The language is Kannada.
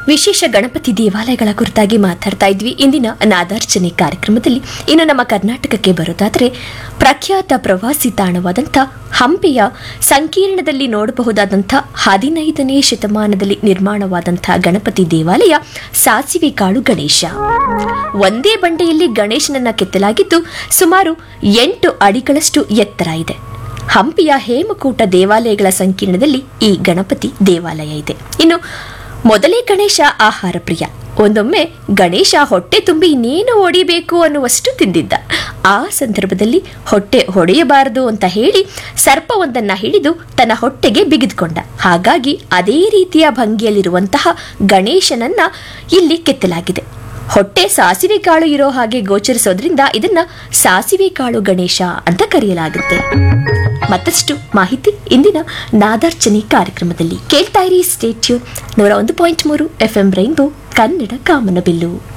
ವಿಶೇಷ ಗಣಪತಿ ದೇವಾಲಯಗಳ ಕುರಿತಾಗಿ ಮಾತಾಡ್ತಾ ಇದ್ವಿ ಇಂದಿನ ನಾದಾರ್ಚನೆ ಕಾರ್ಯಕ್ರಮದಲ್ಲಿ. ಇನ್ನು ನಮ್ಮ ಕರ್ನಾಟಕಕ್ಕೆ ಬರೋದಾದರೆ ಪ್ರಖ್ಯಾತ ಪ್ರವಾಸಿ ತಾಣವಾದಂಥ ಹಂಪಿಯ ಸಂಕೀರ್ಣದಲ್ಲಿ ನೋಡಬಹುದಾದಂಥ 15ನೇ ಶತಮಾನದಲ್ಲಿ ನಿರ್ಮಾಣವಾದಂಥ ಗಣಪತಿ ದೇವಾಲಯ ಸಾಸಿವೆ ಕಾಳು ಗಣೇಶ. ಒಂದೇ ಬಂಡೆಯಲ್ಲಿ ಗಣೇಶನನ್ನ ಕೆತ್ತಲಾಗಿದ್ದು ಸುಮಾರು 8 ಅಡಿಗಳಷ್ಟು ಎತ್ತರ ಇದೆ. ಹಂಪಿಯ ಹೇಮಕೂಟ ದೇವಾಲಯಗಳ ಸಂಕೀರ್ಣದಲ್ಲಿ ಈ ಗಣಪತಿ ದೇವಾಲಯ ಇದೆ. ಇನ್ನು ಮೊದಲೇ ಗಣೇಶ ಆಹಾರ ಪ್ರಿಯ. ಒಂದೊಮ್ಮೆ ಗಣೇಶ ಹೊಟ್ಟೆ ತುಂಬಿ ಇನ್ನೇನು ಹೊಡಿಬೇಕು ಅನ್ನುವಷ್ಟು ತಿಂದಿದ್ದ. ಆ ಸಂದರ್ಭದಲ್ಲಿ ಹೊಟ್ಟೆ ಹೊಡೆಯಬಾರದು ಅಂತ ಹೇಳಿ ಸರ್ಪವೊಂದನ್ನ ಹಿಡಿದು ತನ್ನ ಹೊಟ್ಟೆಗೆ ಬಿಗಿದುಕೊಂಡ. ಹಾಗಾಗಿ ಅದೇ ರೀತಿಯ ಭಂಗಿಯಲ್ಲಿರುವಂತಹ ಗಣೇಶನನ್ನ ಇಲ್ಲಿ ಕೆತ್ತಲಾಗಿದೆ. ಹೊಟ್ಟೆ ಸಾಸಿವೆ ಕಾಳು ಇರೋ ಹಾಗೆ ಗೋಚರಿಸೋದ್ರಿಂದ ಇದನ್ನ ಸಾಸಿವೆ ಕಾಳು ಗಣೇಶ ಅಂತ ಕರೆಯಲಾಗುತ್ತೆ. ಮತ್ತಷ್ಟು ಮಾಹಿತಿ ಇಂದಿನ ನಾದಾರ್ಚನೆ ಕಾರ್ಯಕ್ರಮದಲ್ಲಿ ಕೇಳ್ತಾ ಇರಿ. Stay tune 101.3 FM rainbow Kannada ಕಾಮನಬಿಲ್ಲು.